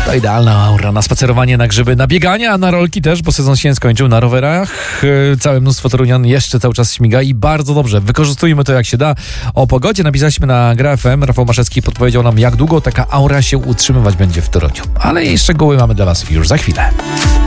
To idealna aura na spacerowanie, na grzyby, na bieganie, a na rolki też, bo sezon się nie skończył. Na rowerach całe mnóstwo torunian jeszcze cały czas śmiga i bardzo dobrze. Wykorzystujmy to jak się da. O pogodzie napisaliśmy na Gra FM. Rafał Maszewski podpowiedział nam, jak długo taka aura się utrzymywać będzie w Toruniu. Ale jej szczegóły mamy dla Was już za chwilę.